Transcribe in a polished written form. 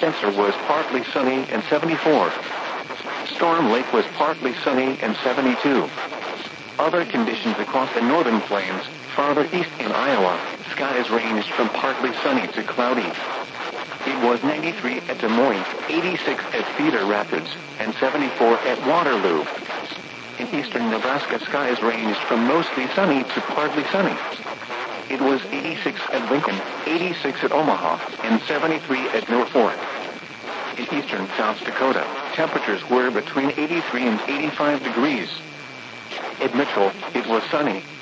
Spencer was partly sunny and 74. Storm Lake was partly sunny and 72. Other conditions across the northern plains, farther east in Iowa, skies ranged from partly sunny to cloudy. It was 93 at Des Moines, 86 at Cedar Rapids, and 74 at Waterloo. In eastern Nebraska, skies ranged from mostly sunny to partly sunny. It was 86 at Lincoln, 86 at Omaha, and 73 at Norfolk. In eastern South Dakota, temperatures were between 83 and 85 degrees. At Mitchell, it was sunny,